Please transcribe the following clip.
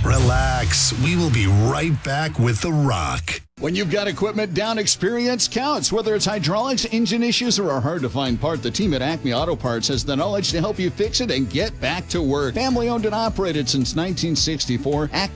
Relax. We will be right back with The Rock. When you've got equipment down, experience counts. Whether it's hydraulics, engine issues, or a hard-to-find part, the team at Acme Auto Parts has the knowledge to help you fix it and get back to work. Family-owned and operated since 1964, Acme